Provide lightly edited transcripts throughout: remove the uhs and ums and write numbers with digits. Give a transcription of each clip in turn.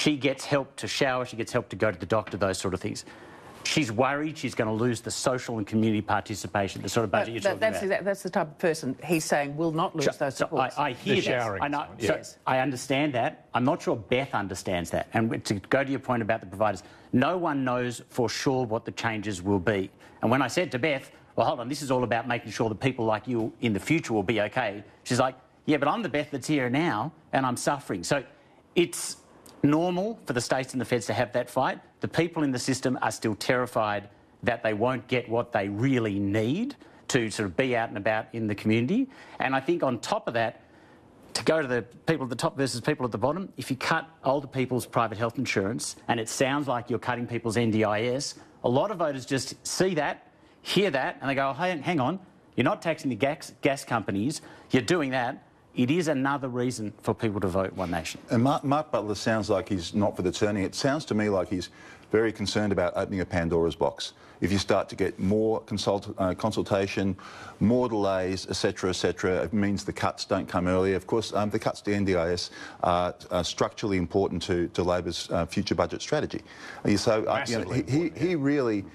She gets help to shower, she gets help to go to the doctor, those sort of things. She's worried she's going to lose the social and community participation, the sort of budget you're talking about. That's the type of person he's saying will not lose those supports. I hear that. I know. Yes. So I understand that. I'm not sure Beth understands that. And to go to your point about the providers, no one knows for sure what the changes will be. And when I said to Beth, well, hold on, this is all about making sure that people like you in the future will be okay, she's like, yeah, but I'm the Beth that's here now and I'm suffering. So it's normal for the states and the feds to have that fight. The people in the system are still terrified that they won't get what they really need to sort of be out and about in the community. And I think on top of that, to go to the people at the top versus people at the bottom, if you cut older people's private health insurance and it sounds like you're cutting people's NDIS, a lot of voters just see that, hear that, and they go, oh, hang on, you're not taxing the gas companies, you're doing that. It is another reason for people to vote One Nation. And Mark Butler sounds like he's not for the turning. It sounds to me like he's very concerned about opening a Pandora's box. If you start to get more consultation, more delays, etc., it means the cuts don't come earlier. Of course, the cuts to NDIS are structurally important to Labor's future budget strategy. So he really,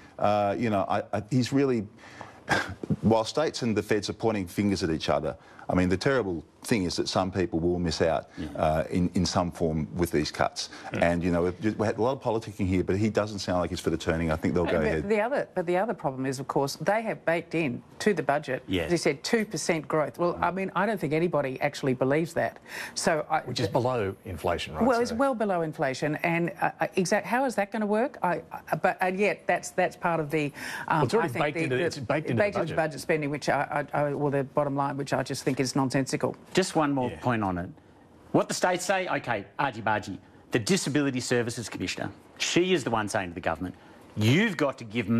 he's really, while states and the feds are pointing fingers at each other, I mean, the terrible thing is that some people will miss out in some form with these cuts. And, you know, we had a lot of politicking here, but he doesn't sound like he's for the turning. I think they'll go ahead. But the other problem is, of course, they have baked in to the budget, as you said, 2% growth. Well, I mean, I don't think anybody actually believes that. So, which is below inflation, right? Well, it's well below inflation. And how is that going to work? And yet, that's part of the... well, it's already baked into the budget spending, which or the bottom line, which I just think is nonsensical. Just one more point on it. What the states say, OK, argy-bargy, the Disability Services Commissioner, she is the one saying to the government, you've got to give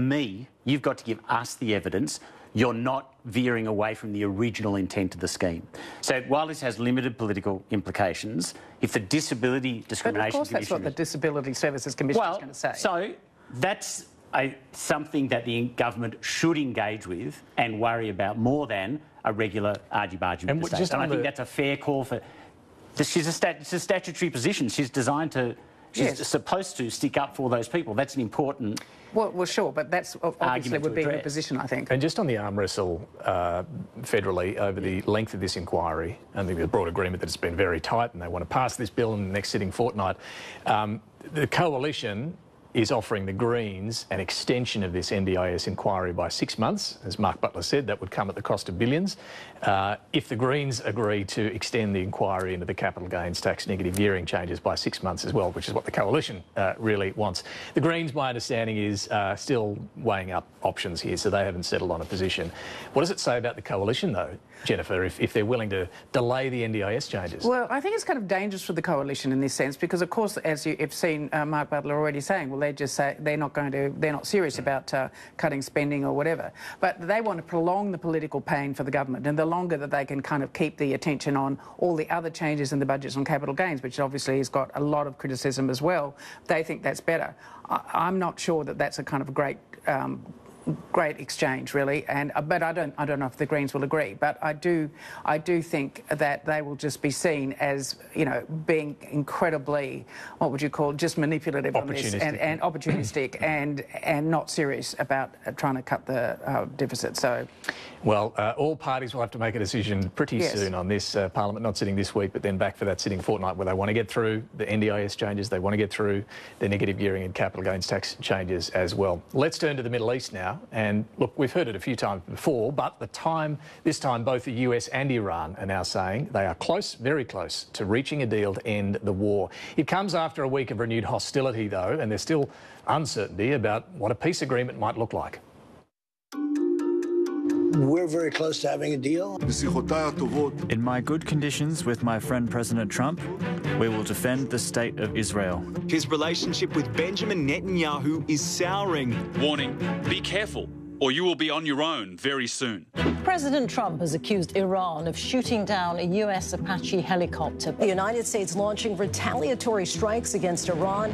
us the evidence. You're not veering away from the original intent of the scheme. So while this has limited political implications, if the Disability Discrimination Commission... But of course that's what the Disability Services Commission is going to say. So that's something that the government should engage with and worry about more than a regular argy-bargy with the states. And I think that's a fair call for... It's a statutory position. She's designed to... She's supposed to stick up for those people. That's an important... Well, sure, but that's obviously would be her position, I think. And just on the arm wrestle federally over the length of this inquiry, I think there's a broad agreement that it's been very tight and they want to pass this bill in the next sitting fortnight. The Coalition is offering the Greens an extension of this NDIS inquiry by 6 months. As Mark Butler said, that would come at the cost of billions. If the Greens agree to extend the inquiry into the capital gains tax negative gearing changes by 6 months as well, which is what the Coalition really wants. The Greens, my understanding, is still weighing up options here, so they haven't settled on a position. What does it say about the Coalition, though, Jennifer, if they're willing to delay the NDIS changes? Well, I think it's kind of dangerous for the Coalition in this sense because, of course, as you've seen Mark Butler already saying, well, they just say they're not serious about cutting spending or whatever. But they want to prolong the political pain for the government, and the longer that they can kind of keep the attention on all the other changes in the budgets on capital gains, which obviously has got a lot of criticism as well, they think that's better. I'm not sure that that's a kind of great exchange, really, but I don't know if the Greens will agree. But I do think that they will just be seen as, you know, being incredibly, what would you call, just manipulative on this and opportunistic and not serious about trying to cut the deficit. So, well, all parties will have to make a decision pretty soon on this. Parliament not sitting this week, but then back for that sitting fortnight where they want to get through the NDIS changes, they want to get through the negative gearing and capital gains tax changes as well. Let's turn to the Middle East now. And look, we've heard it a few times before, but this time both the US and Iran are now saying they are close, very close, to reaching a deal to end the war. It comes after a week of renewed hostility, though, and there's still uncertainty about what a peace agreement might look like. We're very close to having a deal. In my good conditions with my friend President Trump, we will defend the state of Israel. His relationship with Benjamin Netanyahu is souring. Warning, be careful, or you will be on your own very soon. President Trump has accused Iran of shooting down a US Apache helicopter. The United States launching retaliatory strikes against Iran.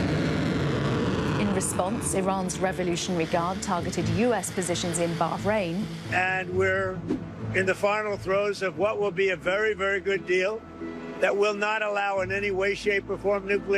In response, Iran's Revolutionary Guard targeted US positions in Bahrain. And we're in the final throes of what will be a very, very good deal that will not allow in any way, shape or form nuclear